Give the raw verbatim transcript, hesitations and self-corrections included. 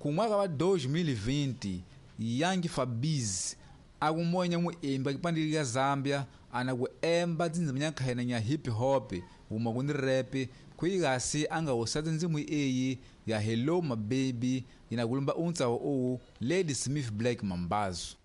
ku mwaka wa dois mil e vinte Young Fabrice akumonya muemba kipandili ka Zambia ana kuemba tindzimu nyakhayena nya hip hop uma kuni rap kuigasi anga usati ndzimu eyi ya Hello My Baby ina kulumba untsawo owu Lady Smith Black Mambazo.